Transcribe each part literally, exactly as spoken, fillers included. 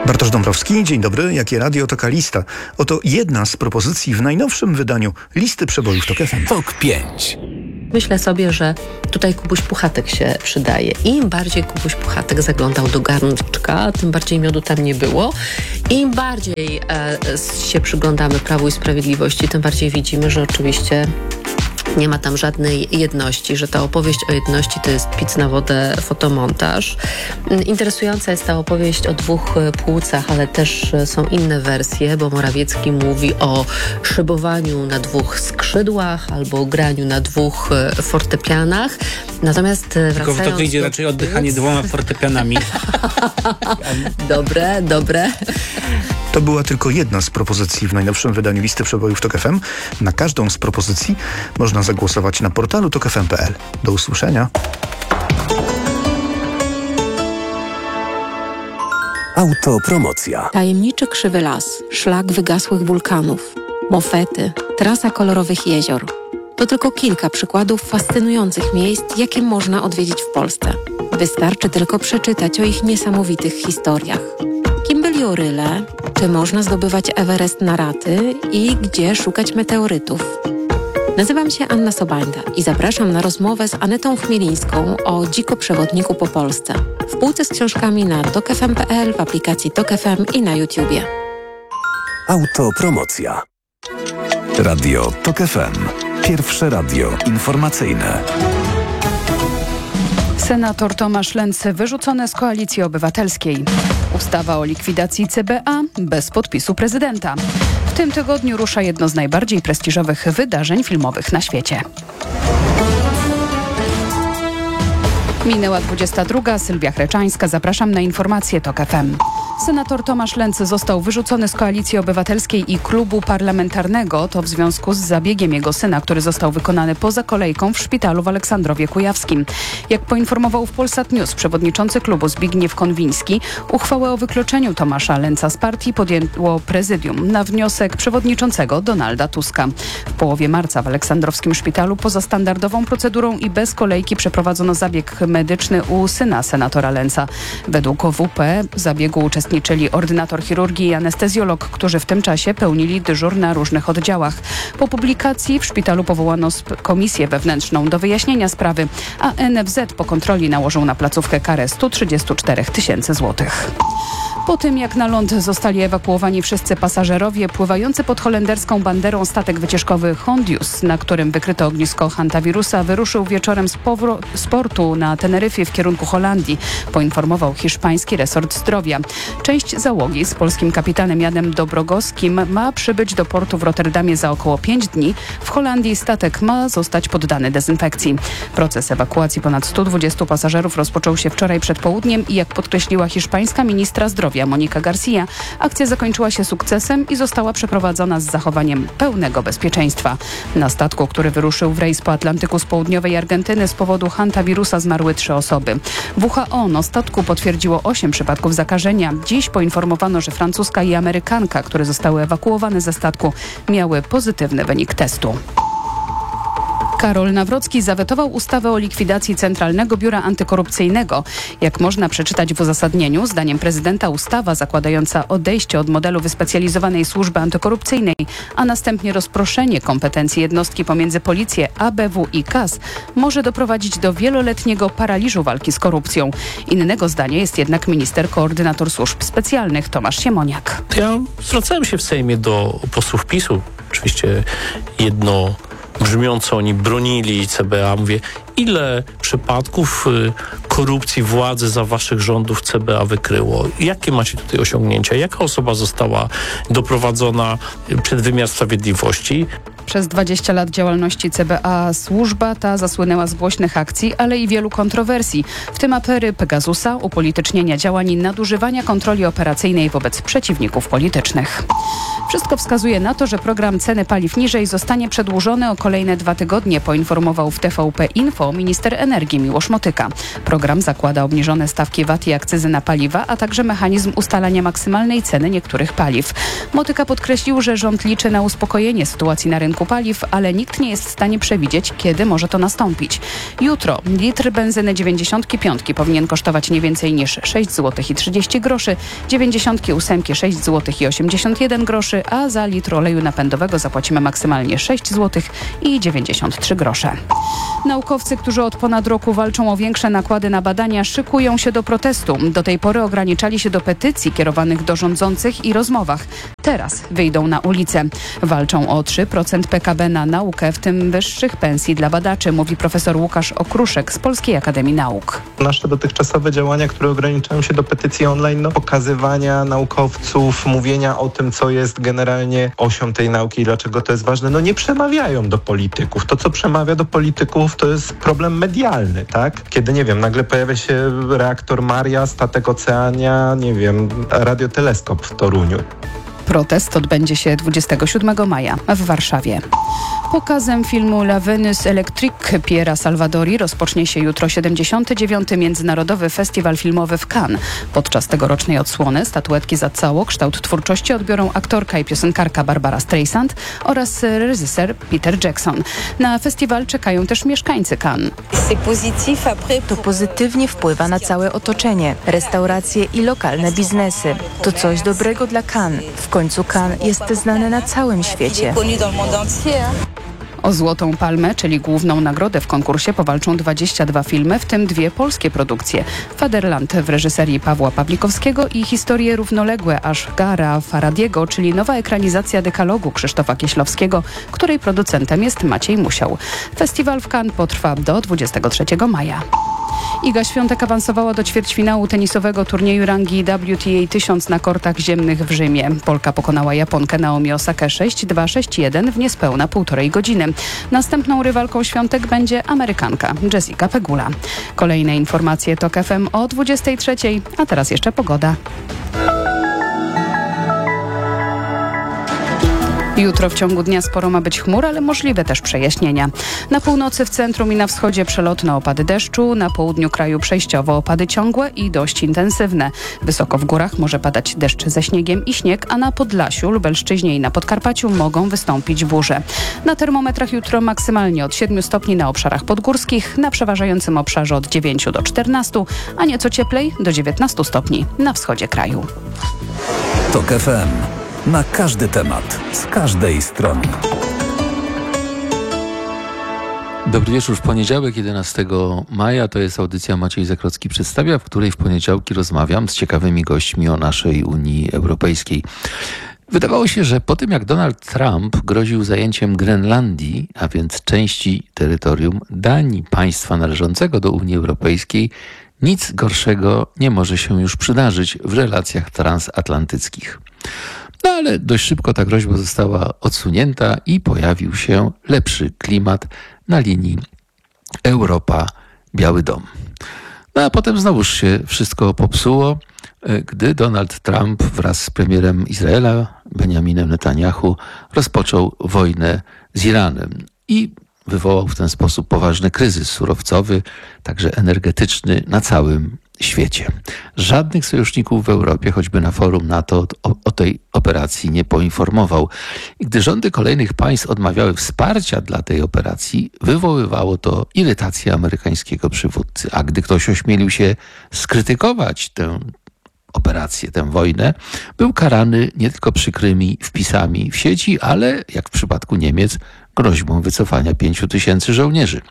Bartosz Dąbrowski, dzień dobry. Jakie radio, taka lista. Oto jedna z propozycji w najnowszym wydaniu listy przebojów TOK F M. TOK pięć. Myślę sobie, że tutaj Kubuś Puchatek się przydaje. Im bardziej Kubuś Puchatek zaglądał do garnczka, tym bardziej miodu tam nie było. Im bardziej e, się przyglądamy Prawu i Sprawiedliwości, tym bardziej widzimy, że oczywiście nie ma tam żadnej jedności, że ta opowieść o jedności to jest pic na wodę, fotomontaż. Interesująca jest ta opowieść o dwóch płucach, ale też są inne wersje, bo Morawiecki mówi o szybowaniu na dwóch skrzydłach albo graniu na dwóch fortepianach. Natomiast Tylko to wyjdzie raczej oddychanie dwoma fortepianami. Dobre, dobre. To była tylko jedna z propozycji w najnowszym wydaniu listy przebojów TOK F M. Na każdą z propozycji można zagłosować na portalu tok f m kropka p l. Do usłyszenia. Autopromocja. Tajemniczy krzywy las, szlak wygasłych wulkanów, mofety, trasa kolorowych jezior. To tylko kilka przykładów fascynujących miejsc, jakie można odwiedzić w Polsce. Wystarczy tylko przeczytać o ich niesamowitych historiach. Kim byli oryle, czy można zdobywać Everest na raty i gdzie szukać meteorytów. Nazywam się Anna Sobańda i zapraszam na rozmowę z Anetą Chmielińską o dzikoprzewodniku po Polsce. W półce z książkami na tok f m kropka p l, w aplikacji TOK F M i na YouTubie. Autopromocja. Radio TOK F M. Pierwsze radio informacyjne. Senator Tomasz Lenz wyrzucony z Koalicji Obywatelskiej. Ustawa o likwidacji C B A bez podpisu prezydenta. W tym tygodniu rusza jedno z najbardziej prestiżowych wydarzeń filmowych na świecie. Minęła dwudziesta druga. Sylwia Chreczańska. Zapraszam na informacje TOK F M. Senator Tomasz Lenz został wyrzucony z Koalicji Obywatelskiej i klubu parlamentarnego. To w związku z zabiegiem jego syna, który został wykonany poza kolejką w szpitalu w Aleksandrowie Kujawskim. Jak poinformował w Polsat News przewodniczący klubu Zbigniew Konwiński, uchwałę o wykluczeniu Tomasza Lenza z partii podjęło prezydium na wniosek przewodniczącego Donalda Tuska. W połowie marca w Aleksandrowskim szpitalu poza standardową procedurą i bez kolejki przeprowadzono zabieg medyczny u syna senatora Lenza. Według W P zabiegu uczestniczyli ordynator chirurgii i anestezjolog, którzy w tym czasie pełnili dyżur na różnych oddziałach. Po publikacji w szpitalu powołano sp- komisję wewnętrzną do wyjaśnienia sprawy, a N F Z po kontroli nałożył na placówkę karę sto trzydzieści cztery tysięcy złotych. Po tym, jak na ląd zostali ewakuowani wszyscy pasażerowie, pływający pod holenderską banderą statek wycieczkowy Hondius, na którym wykryto ognisko hantawirusa, wyruszył wieczorem z, powro- z portu na Teneryfie w kierunku Holandii, poinformował hiszpański resort zdrowia. Część załogi z polskim kapitanem Janem Dobrogowskim ma przybyć do portu w Rotterdamie za około pięć dni. W Holandii statek ma zostać poddany dezynfekcji. Proces ewakuacji ponad stu dwudziestu pasażerów rozpoczął się wczoraj przed południem i jak podkreśliła hiszpańska ministra zdrowia Monika Garcia, akcja zakończyła się sukcesem i została przeprowadzona z zachowaniem pełnego bezpieczeństwa. Na statku, który wyruszył w rejs po Atlantyku z południowej Argentyny z powodu hantawirusa zmarły trzy osoby. W H O na statku potwierdziło osiem przypadków zakażenia. Dziś poinformowano, że francuska i Amerykanka, które zostały ewakuowane ze statku, miały pozytywny wynik testu. Karol Nawrocki zawetował ustawę o likwidacji Centralnego Biura Antykorupcyjnego. Jak można przeczytać w uzasadnieniu, zdaniem prezydenta ustawa zakładająca odejście od modelu wyspecjalizowanej służby antykorupcyjnej, a następnie rozproszenie kompetencji jednostki pomiędzy Policję, A B W i K A S może doprowadzić do wieloletniego paraliżu walki z korupcją. Innego zdania jest jednak minister koordynator służb specjalnych Tomasz Siemoniak. Ja zwracałem się w Sejmie do posłów PiS-u. Oczywiście jedno brzmiąco oni bronili C B A. Mówię, ile przypadków y, korupcji władzy za waszych rządów C B A wykryło? Jakie macie tutaj osiągnięcia? Jaka osoba została doprowadzona przed wymiar sprawiedliwości? Przez dwadzieścia lat działalności C B A służba ta zasłynęła z głośnych akcji, ale i wielu kontrowersji, w tym afery Pegasusa, upolitycznienia działań i nadużywania kontroli operacyjnej wobec przeciwników politycznych. Wszystko wskazuje na to, że program Ceny paliw niżej zostanie przedłużony o kolejne dwa tygodnie, poinformował w T V P Info minister energii Miłosz Motyka. Program zakłada obniżone stawki V A T i akcyzy na paliwa, a także mechanizm ustalania maksymalnej ceny niektórych paliw. Motyka podkreślił, że rząd liczy na uspokojenie sytuacji na rynku rynku paliw, ale nikt nie jest w stanie przewidzieć, kiedy może to nastąpić. Jutro litr benzyny dziewięćdziesiąt pięć powinien kosztować nie więcej niż sześć złotych i trzydzieści groszy, dziewięćdziesiąt osiem sześć złotych i osiemdziesiąt jeden groszy, a za litr oleju napędowego zapłacimy maksymalnie sześć złotych i dziewięćdziesiąt trzy grosze. Naukowcy, którzy od ponad roku walczą o większe nakłady na badania, szykują się do protestu. Do tej pory ograniczali się do petycji kierowanych do rządzących i rozmowach. Teraz wyjdą na ulicę. Walczą o trzy procent P K B na naukę, w tym wyższych pensji dla badaczy, mówi profesor Łukasz Okruszek z Polskiej Akademii Nauk. Nasze dotychczasowe działania, które ograniczają się do petycji online, no, pokazywania naukowców, mówienia o tym, co jest generalnie osią tej nauki i dlaczego to jest ważne, no nie przemawiają do polityków. To, co przemawia do polityków, to jest problem medialny, tak? Kiedy, nie wiem, nagle pojawia się reaktor Maria, statek Oceania, nie wiem, radioteleskop w Toruniu. Protest odbędzie się dwudziestego siódmego maja w Warszawie. Pokazem filmu La Venus Electrique Piera Salvadori rozpocznie się jutro siedemdziesiąty dziewiąty Międzynarodowy Festiwal Filmowy w Cannes. Podczas tegorocznej odsłony statuetki za całokształt twórczości odbiorą aktorka i piosenkarka Barbara Streisand oraz reżyser Peter Jackson. Na festiwal czekają też mieszkańcy Cannes. To pozytywnie wpływa na całe otoczenie, restauracje i lokalne biznesy. To coś dobrego dla Cannes. W końcu Cannes jest znane na całym świecie. O Złotą Palmę, czyli główną nagrodę w konkursie, powalczą dwadzieścia dwa filmy, w tym dwie polskie produkcje. Faderland w reżyserii Pawła Pawlikowskiego i Historie równoległe Ashgara Faradiego, czyli nowa ekranizacja dekalogu Krzysztofa Kieślowskiego, której producentem jest Maciej Musiał. Festiwal w Cannes potrwa do dwudziestego trzeciego maja. Iga Świątek awansowała do ćwierćfinału tenisowego turnieju rangi W T A tysiąc na kortach ziemnych w Rzymie. Polka pokonała Japonkę Naomi Osakę sześć dwa sześć jeden w niespełna półtorej godziny. Następną rywalką Świątek będzie Amerykanka Jessica Pegula. Kolejne informacje TOK F M o dwudziestej trzeciej, a teraz jeszcze pogoda. Jutro w ciągu dnia sporo ma być chmur, ale możliwe też przejaśnienia. Na północy, w centrum i na wschodzie przelotne opady deszczu, na południu kraju przejściowo opady ciągłe i dość intensywne. Wysoko w górach może padać deszcz ze śniegiem i śnieg, a na Podlasiu, Lubelszczyźnie i na Podkarpaciu mogą wystąpić burze. Na termometrach jutro maksymalnie od siedmiu stopni na obszarach podgórskich, na przeważającym obszarze od dziewięciu do czternastu, a nieco cieplej do dziewiętnastu stopni na wschodzie kraju. TOK F M. Na każdy temat, z każdej strony. Dobry wieczór. W poniedziałek jedenastego maja to jest audycja Maciej Zakrocki Przedstawia, w której w poniedziałki rozmawiam z ciekawymi gośćmi o naszej Unii Europejskiej. Wydawało się, że po tym jak Donald Trump groził zajęciem Grenlandii, a więc części terytorium Danii, państwa należącego do Unii Europejskiej, nic gorszego nie może się już przydarzyć w relacjach transatlantyckich. No ale dość szybko ta groźba została odsunięta i pojawił się lepszy klimat na linii Europa-Biały Dom. No a potem znowuż się wszystko popsuło, gdy Donald Trump wraz z premierem Izraela, Benjaminem Netanyahu, rozpoczął wojnę z Iranem i wywołał w ten sposób poważny kryzys surowcowy, także energetyczny na całym świecie. Żadnych sojuszników w Europie, choćby na forum NATO, o, o tej operacji nie poinformował. I gdy rządy kolejnych państw odmawiały wsparcia dla tej operacji, wywoływało to irytację amerykańskiego przywódcy. A gdy ktoś ośmielił się skrytykować tę operację, tę wojnę, był karany nie tylko przykrymi wpisami w sieci, ale, jak w przypadku Niemiec, groźbą wycofania pięciu tysięcy żołnierzy.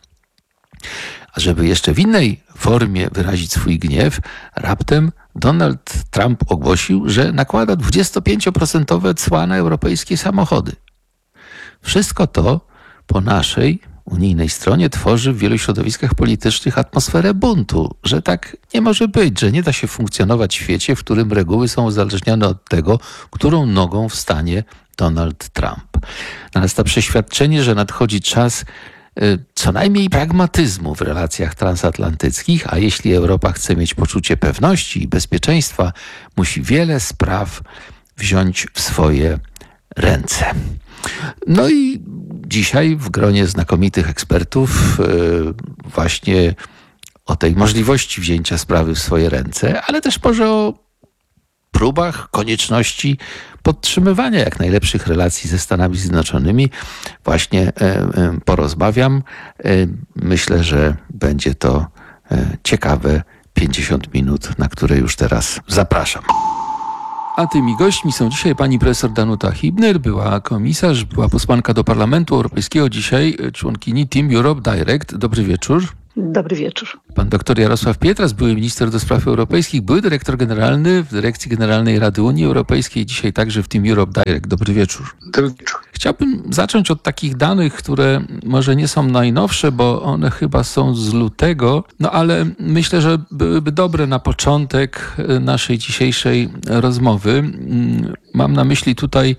A żeby jeszcze w innej formie wyrazić swój gniew, raptem Donald Trump ogłosił, że nakłada dwudziestopięcioprocentowe cła na europejskie samochody. Wszystko to po naszej unijnej stronie tworzy w wielu środowiskach politycznych atmosferę buntu, że tak nie może być, że nie da się funkcjonować w świecie, w którym reguły są uzależnione od tego, którą nogą wstanie Donald Trump. Narasta przeświadczenie, że nadchodzi czas co najmniej pragmatyzmu w relacjach transatlantyckich, a jeśli Europa chce mieć poczucie pewności i bezpieczeństwa, musi wiele spraw wziąć w swoje ręce. No i dzisiaj w gronie znakomitych ekspertów właśnie o tej możliwości wzięcia sprawy w swoje ręce, ale też może o próbach, konieczności podtrzymywania jak najlepszych relacji ze Stanami Zjednoczonymi właśnie e, e, porozmawiam. E, myślę, że będzie to e, ciekawe pięćdziesiąt minut, na które już teraz zapraszam. A tymi gośćmi są dzisiaj pani profesor Danuta Hibner, była komisarz, była posłanka do Parlamentu Europejskiego, dzisiaj członkini Team Europe Direct. Dobry wieczór. Dobry wieczór. Pan doktor Jarosław Pietras, były minister do spraw europejskich, były dyrektor generalny w Dyrekcji Generalnej Rady Unii Europejskiej, dzisiaj także w Team Europe Direct. Dobry wieczór. Dobry wieczór. Chciałbym zacząć od takich danych, które może nie są najnowsze, bo one chyba są z lutego, no ale myślę, że byłyby dobre na początek naszej dzisiejszej rozmowy. Mam na myśli tutaj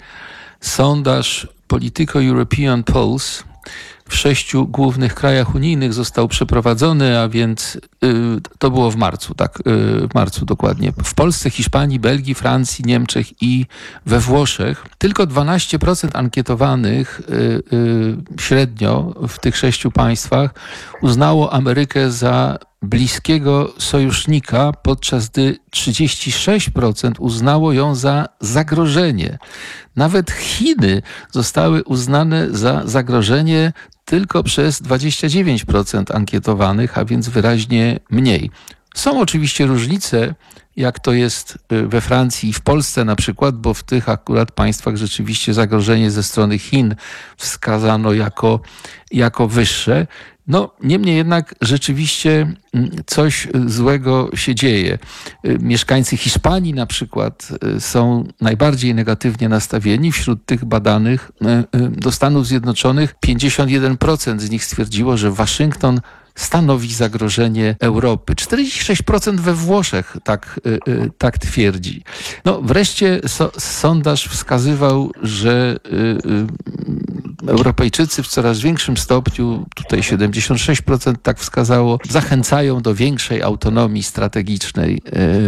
sondaż Politico European Polls. W sześciu głównych krajach unijnych został przeprowadzony, a więc y, to było w marcu, tak, y, w marcu dokładnie. W Polsce, Hiszpanii, Belgii, Francji, Niemczech i we Włoszech. Tylko dwanaście procent ankietowanych y, y, średnio w tych sześciu państwach uznało Amerykę za bliskiego sojusznika, podczas gdy trzydzieści sześć procent uznało ją za zagrożenie. Nawet Chiny zostały uznane za zagrożenie tylko przez dwadzieścia dziewięć procent ankietowanych, a więc wyraźnie mniej. Są oczywiście różnice, jak to jest we Francji i w Polsce na przykład, bo w tych akurat państwach rzeczywiście zagrożenie ze strony Chin wskazano jako, jako wyższe. No, niemniej jednak rzeczywiście coś złego się dzieje. Mieszkańcy Hiszpanii na przykład są najbardziej negatywnie nastawieni. Wśród tych badanych do Stanów Zjednoczonych pięćdziesiąt jeden procent z nich stwierdziło, że Waszyngton stanowi zagrożenie Europy. czterdzieści sześć procent we Włoszech tak, tak twierdzi. No wreszcie so, sondaż wskazywał, że y, Europejczycy w coraz większym stopniu, tutaj siedemdziesiąt sześć procent tak wskazało, zachęcają do większej autonomii strategicznej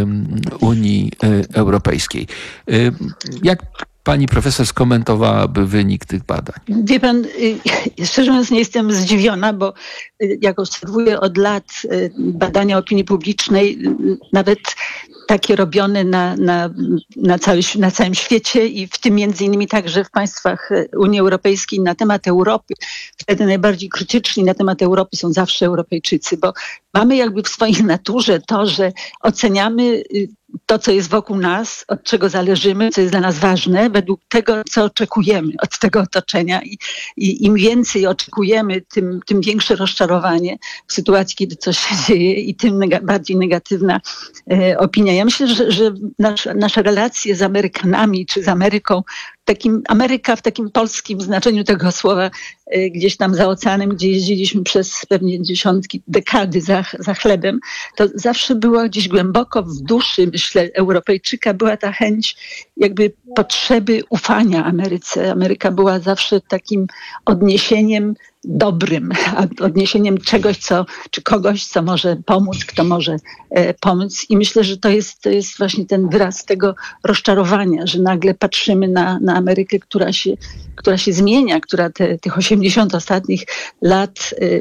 y, Unii Europejskiej. Y, jak pani profesor skomentowałaby wynik tych badań? Wie pan, szczerze mówiąc nie jestem zdziwiona, bo jak obserwuję od lat badania opinii publicznej, nawet takie robione na, na, na, cały, na całym świecie i w tym między innymi także w państwach Unii Europejskiej na temat Europy. Wtedy najbardziej krytyczni na temat Europy są zawsze Europejczycy, bo mamy jakby w swojej naturze to, że oceniamy to, co jest wokół nas, od czego zależymy, co jest dla nas ważne, według tego, co oczekujemy od tego otoczenia. I, i im więcej oczekujemy, tym, tym większe rozczarowanie w sytuacji, kiedy coś się dzieje i tym nega- bardziej negatywna e, opinia. Ja myślę, że, że nasz, nasze relacje z Amerykanami czy z Ameryką, takim Ameryka w takim polskim znaczeniu tego słowa, e, gdzieś tam za oceanem, gdzie jeździliśmy przez pewnie dziesiątki, dekady za, za chlebem, to zawsze było gdzieś głęboko w duszy, myślę, Europejczyka była ta chęć jakby potrzeby ufania Ameryce. Ameryka była zawsze takim odniesieniem dobrym, odniesieniem czegoś, co, czy kogoś, co może pomóc, kto może e, pomóc. I myślę, że to jest, to jest właśnie ten wyraz tego rozczarowania, że nagle patrzymy na, na Amerykę, która się, która się zmienia, która te, tych osiemdziesiąt ostatnich lat, e,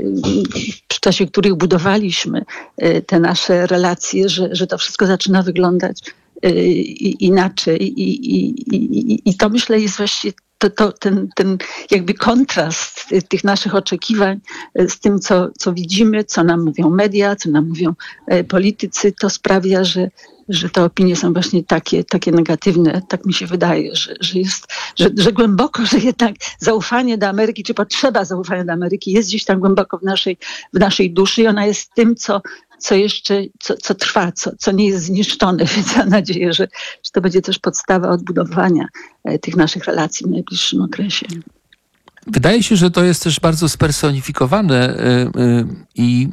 w czasie których budowaliśmy e, te nasze relacje, że, że to wszystko zaczyna wyglądać e, inaczej. I, i, i, I to myślę jest właśnie To, to, ten, ten jakby kontrast tych naszych oczekiwań z tym, co, co widzimy, co nam mówią media, co nam mówią politycy, to sprawia, że, że te opinie są właśnie takie, takie negatywne. Tak mi się wydaje, że, że jest, że, że głęboko, że jednak zaufanie do Ameryki, czy potrzeba zaufania do Ameryki jest gdzieś tam głęboko w naszej, w naszej duszy i ona jest tym, co, co jeszcze, co, co trwa, co, co nie jest zniszczone. Więc mam nadzieję, że, że to będzie też podstawa odbudowania tych naszych relacji w najbliższym okresie. Wydaje się, że to jest też bardzo spersonifikowane i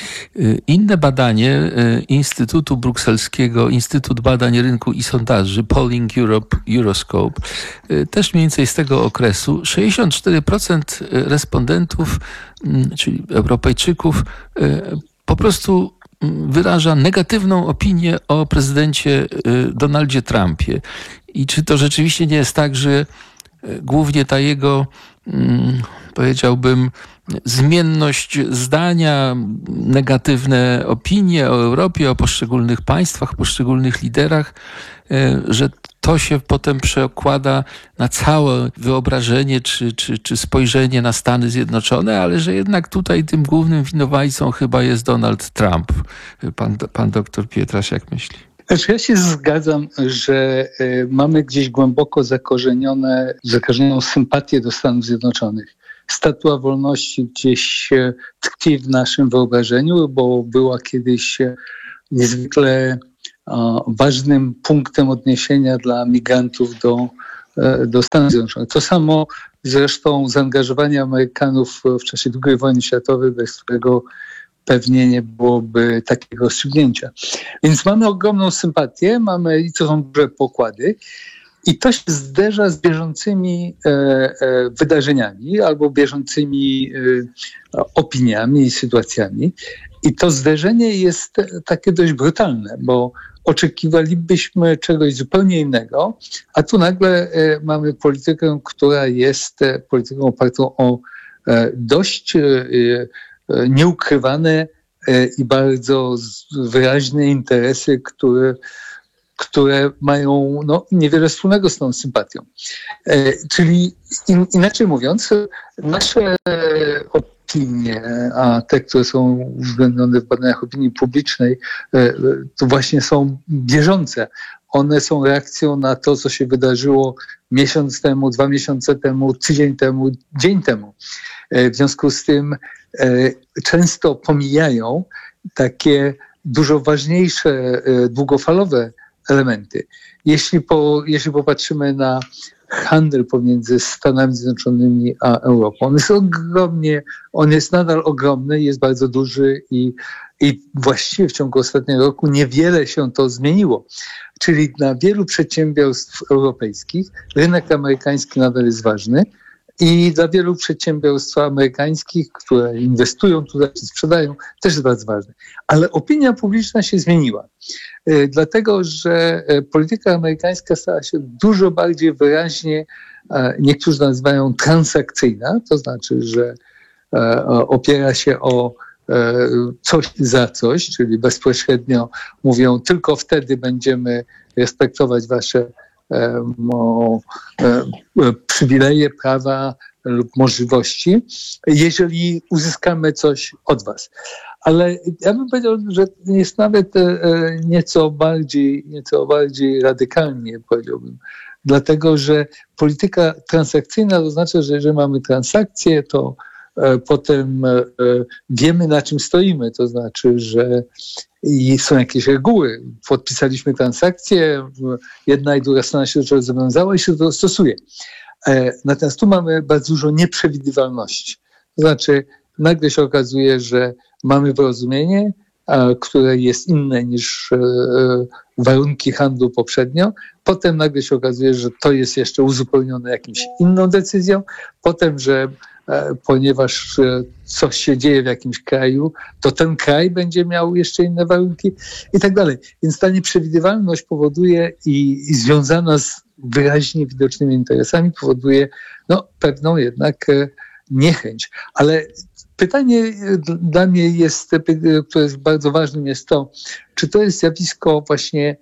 inne badanie Instytutu Brukselskiego, Instytut Badań Rynku i Sondaży, Polling Europe, Euroscope, też mniej więcej z tego okresu, sześćdziesiąt cztery procent respondentów, czyli Europejczyków, po prostu wyraża negatywną opinię o prezydencie Donaldzie Trumpie. I czy to rzeczywiście nie jest tak, że głównie ta jego, powiedziałbym, zmienność zdania, negatywne opinie o Europie, o poszczególnych państwach, poszczególnych liderach, że to się potem przekłada na całe wyobrażenie czy, czy, czy spojrzenie na Stany Zjednoczone, ale że jednak tutaj tym głównym winowajcą chyba jest Donald Trump. Pan, pan doktor Pietrasz, jak myśli? Znaczy ja się zgadzam, że y, mamy gdzieś głęboko zakorzenione, zakorzenioną sympatię do Stanów Zjednoczonych. Statua Wolności gdzieś y, tkwi w naszym wyobrażeniu, bo była kiedyś y, niezwykle y, ważnym punktem odniesienia dla migrantów do, y, do Stanów Zjednoczonych. To samo zresztą zaangażowanie Amerykanów w czasie drugiej wojny światowej, bez którego pewnie nie byłoby takiego rozstrzygnięcia. Więc mamy ogromną sympatię, mamy i to są duże pokłady i to się zderza z bieżącymi e, e, wydarzeniami albo bieżącymi e, opiniami i sytuacjami. I to zderzenie jest takie dość brutalne, bo oczekiwalibyśmy czegoś zupełnie innego, a tu nagle e, mamy politykę, która jest e, polityką opartą o e, dość e, nieukrywane i bardzo wyraźne interesy, które, które mają no, niewiele wspólnego z tą sympatią. Czyli in, inaczej mówiąc, nasze opinie, a te, które są uwzględnione w badaniach opinii publicznej, to właśnie są bieżące. One są reakcją na to, co się wydarzyło miesiąc temu, dwa miesiące temu, tydzień temu, dzień temu. W związku z tym często pomijają takie dużo ważniejsze, długofalowe elementy. Jeśli, po, jeśli popatrzymy na handel pomiędzy Stanami Zjednoczonymi a Europą, on jest ogromnie, on jest nadal ogromny, jest bardzo duży i, i właściwie w ciągu ostatniego roku niewiele się to zmieniło. Czyli dla wielu przedsiębiorstw europejskich rynek amerykański nadal jest ważny, i dla wielu przedsiębiorstw amerykańskich, które inwestują tutaj czy sprzedają, też jest bardzo ważne. Ale opinia publiczna się zmieniła. Dlatego, że polityka amerykańska stała się dużo bardziej wyraźnie, niektórzy nazywają transakcyjna, to znaczy, że opiera się o coś za coś, czyli bezpośrednio mówią, tylko wtedy będziemy respektować wasze O, e, przywileje, prawa lub możliwości, jeżeli uzyskamy coś od was. Ale ja bym powiedział, że jest nawet e, nieco bardziej, nieco bardziej radykalnie, powiedziałbym. Dlatego, że polityka transakcyjna to znaczy, że jeżeli mamy transakcje, to e, potem e, wiemy, na czym stoimy. To znaczy, że i są jakieś reguły. Podpisaliśmy transakcję, jedna i druga strona się do czegoś zobowiązała i się to stosuje. Natomiast tu mamy bardzo dużo nieprzewidywalności. To znaczy, nagle się okazuje, że mamy porozumienie, które jest inne niż warunki handlu poprzednio. Potem nagle się okazuje, że to jest jeszcze uzupełnione jakimś inną decyzją. Potem, że ponieważ coś się dzieje w jakimś kraju, to ten kraj będzie miał jeszcze inne warunki i tak dalej. Więc ta nieprzewidywalność powoduje i, i związana z wyraźnie widocznymi interesami powoduje no, pewną jednak niechęć. Ale pytanie dla mnie jest, które jest bardzo ważnym, jest to, czy to jest zjawisko właśnie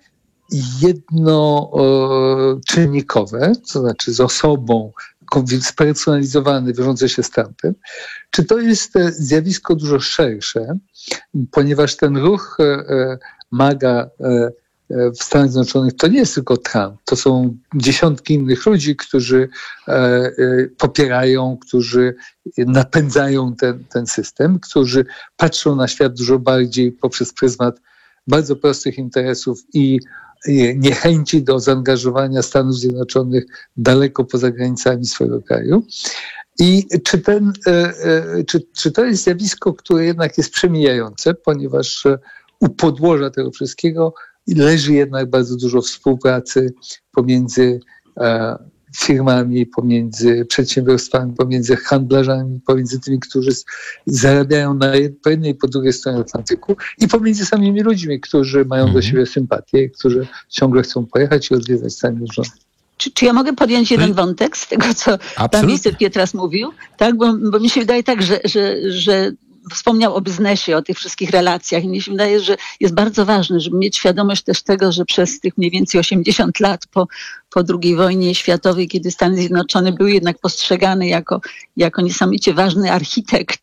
jednoczynnikowe, to znaczy z osobą spersonalizowany, wiąże się z Trumpem, czy to jest zjawisko dużo szersze, ponieważ ten ruch MAGA w Stanach Zjednoczonych to nie jest tylko Trump, to są dziesiątki innych ludzi, którzy popierają, którzy napędzają ten, ten system, którzy patrzą na świat dużo bardziej poprzez pryzmat bardzo prostych interesów i niechęci do zaangażowania Stanów Zjednoczonych daleko poza granicami swojego kraju. I czy, ten, czy, czy to jest zjawisko, które jednak jest przemijające, ponieważ u podłoża tego wszystkiego leży jednak bardzo dużo współpracy pomiędzy firmami, pomiędzy przedsiębiorstwami, pomiędzy handlarzami, pomiędzy tymi, którzy zarabiają na po jednej i po drugiej stronie Atlantyku i pomiędzy samymi ludźmi, którzy mają do siebie sympatię, którzy ciągle chcą pojechać i odwiedzać Stany Zjednoczone. Czy, czy ja mogę podjąć jeden wątek z tego, co pan minister Pietras mówił? Tak, bo, bo mi się wydaje tak, że, że, że wspomniał o biznesie, o tych wszystkich relacjach i mi się wydaje, że jest bardzo ważne, żeby mieć świadomość też tego, że przez tych mniej więcej osiemdziesiąt lat po, po drugiej wojnie światowej, kiedy Stany Zjednoczone były jednak postrzegane jako, jako niesamowicie ważny architekt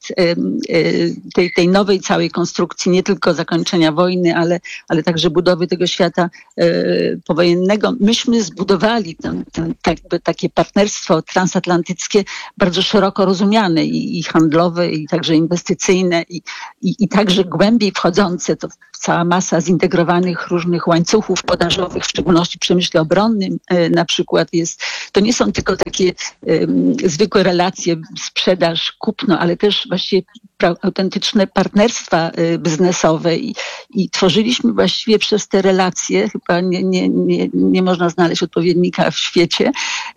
tej, tej nowej całej konstrukcji, nie tylko zakończenia wojny, ale, ale także budowy tego świata powojennego. Myśmy zbudowali ten, ten, tak, takie partnerstwo transatlantyckie bardzo szeroko rozumiane i, i handlowe, i także inwestycyjne, i, i, i także głębiej wchodzące. To cała masa zintegrowanych różnych łańcuchów podażowych, w szczególności w przemyśle obronnym na przykład jest. To nie są tylko takie um, zwykłe relacje, sprzedaż, kupno, ale też właściwie pra- autentyczne partnerstwa y, biznesowe i, i tworzyliśmy właściwie przez te relacje, chyba nie, nie, nie, nie można znaleźć odpowiednika w świecie,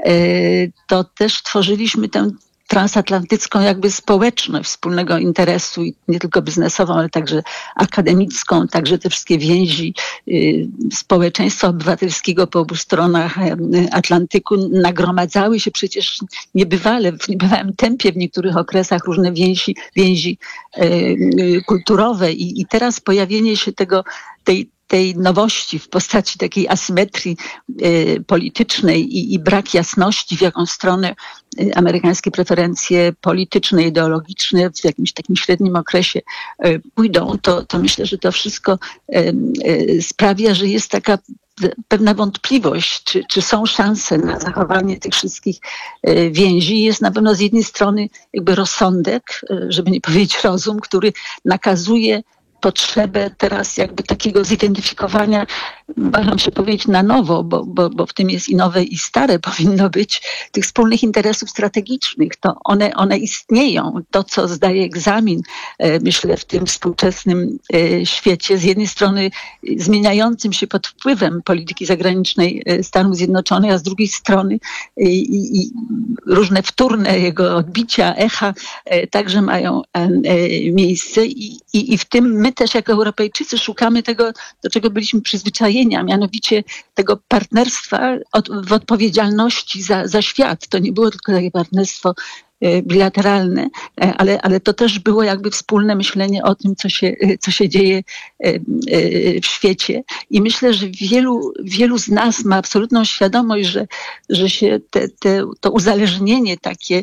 y, to też tworzyliśmy tę transatlantycką jakby społeczność wspólnego interesu, i nie tylko biznesową, ale także akademicką, także te wszystkie więzi y, społeczeństwa obywatelskiego po obu stronach y, Atlantyku nagromadzały się przecież niebywale, w niebywałym tempie w niektórych okresach różne więzi, więzi y, y, kulturowe i, i teraz pojawienie się tego, tej tej nowości w postaci takiej asymetrii y, politycznej i, i brak jasności, w jaką stronę y, amerykańskie preferencje polityczne, ideologiczne w jakimś takim średnim okresie y, pójdą, to, to myślę, że to wszystko y, y, sprawia, że jest taka pewna wątpliwość, czy, czy są szanse na zachowanie tych wszystkich y, więzi. Jest na pewno z jednej strony jakby rozsądek, y, żeby nie powiedzieć rozum, który nakazuje potrzebę teraz jakby takiego zidentyfikowania, bawiam się powiedzieć na nowo, bo, bo, bo w tym jest i nowe i stare powinno być, tych wspólnych interesów strategicznych. To one, one istnieją. To, co zdaje egzamin, myślę, w tym współczesnym świecie, z jednej strony zmieniającym się pod wpływem polityki zagranicznej Stanów Zjednoczonych, a z drugiej strony i, i różne wtórne jego odbicia, echa także mają miejsce i, i, i w tym my też jako Europejczycy szukamy tego, do czego byliśmy przyzwyczajeni, a mianowicie tego partnerstwa od, w odpowiedzialności za, za świat. To nie było tylko takie partnerstwo bilateralne, ale, ale to też było jakby wspólne myślenie o tym, co się, co się dzieje w świecie. I myślę, że wielu, wielu z nas ma absolutną świadomość, że, że się te, te, to uzależnienie takie,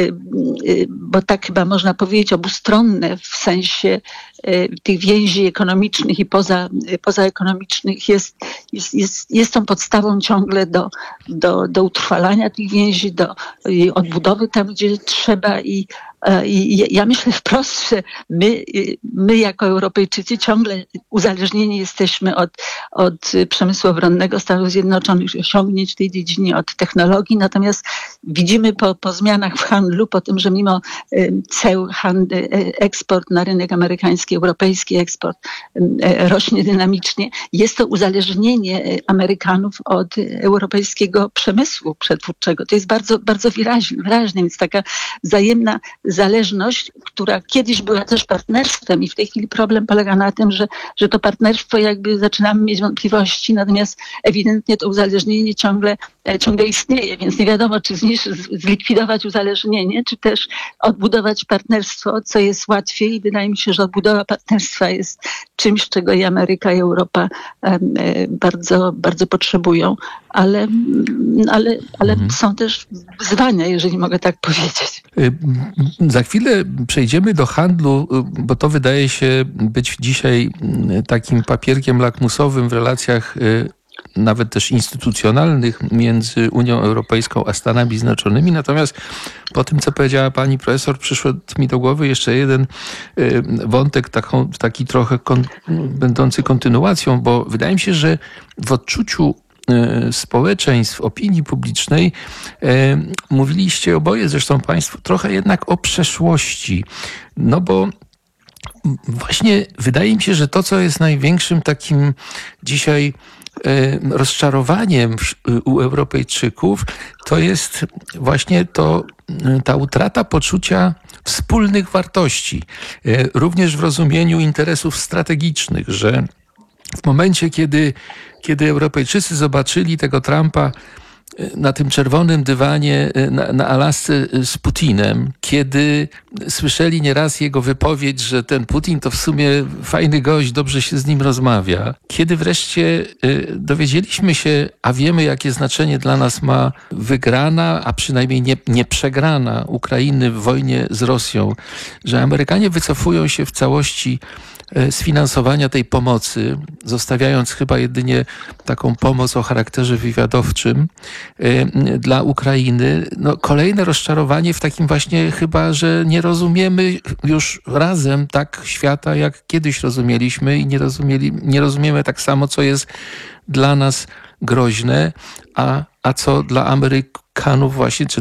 bo tak chyba można powiedzieć, obustronne w sensie tych więzi ekonomicznych i poza, pozaekonomicznych jest, jest, jest, jest tą podstawą ciągle do, do, do utrwalania tych więzi, do jej odbudowy tam, gdzie trzeba i, i ja myślę wprost, że my, my jako Europejczycy ciągle uzależnieni jesteśmy od, od przemysłu obronnego Stanów Zjednoczonych, osiągnięć w tej dziedzinie, od technologii, natomiast widzimy po, po zmianach w handlu, po tym, że mimo ceł handel, eksport na rynek amerykański, europejski eksport rośnie dynamicznie, jest to uzależnienie Amerykanów od europejskiego przemysłu przetwórczego. To jest bardzo, bardzo wyraźne, wyraźne, więc taka wzajemna zależność, która kiedyś była też partnerstwem i w tej chwili problem polega na tym, że, że to partnerstwo jakby zaczynamy mieć wątpliwości, natomiast ewidentnie to uzależnienie ciągle, ciągle istnieje, więc nie wiadomo, czy znisz, zlikwidować uzależnienie, czy też odbudować partnerstwo, co jest łatwiej i wydaje mi się, że odbudowa partnerstwa jest czymś, czego i Ameryka, i Europa bardzo, bardzo potrzebują, ale, ale, ale mhm. są też wyzwania, jeżeli mogę tak powiedzieć. Za chwilę przejdziemy do handlu, bo to wydaje się być dzisiaj takim papierkiem lakmusowym w relacjach nawet też instytucjonalnych między Unią Europejską a Stanami Zjednoczonymi. Natomiast po tym, co powiedziała pani profesor, przyszedł mi do głowy jeszcze jeden wątek, taką, taki trochę kon, będący kontynuacją, bo wydaje mi się, że w odczuciu społeczeństw, opinii publicznej e, mówiliście oboje, zresztą państwo, trochę jednak o przeszłości. No bo właśnie wydaje mi się, że to, co jest największym takim dzisiaj e, rozczarowaniem u Europejczyków, to jest właśnie to, ta utrata poczucia wspólnych wartości. E, również w rozumieniu interesów strategicznych, że w momencie, kiedy, kiedy Europejczycy zobaczyli tego Trumpa na tym czerwonym dywanie na, na Alasce z Putinem, kiedy słyszeli nieraz jego wypowiedź, że ten Putin to w sumie fajny gość, dobrze się z nim rozmawia. Kiedy wreszcie dowiedzieliśmy się, a wiemy, jakie znaczenie dla nas ma wygrana, a przynajmniej nie, nie przegrana Ukrainy w wojnie z Rosją, że Amerykanie wycofują się w całości z finansowania tej pomocy, zostawiając chyba jedynie taką pomoc o charakterze wywiadowczym dla Ukrainy. No, kolejne rozczarowanie w takim właśnie chyba, że nie rozumiemy już razem tak świata, jak kiedyś rozumieliśmy i nie, rozumieli, nie rozumiemy tak samo, co jest dla nas groźne, a, a co dla Amerykanów właśnie, czy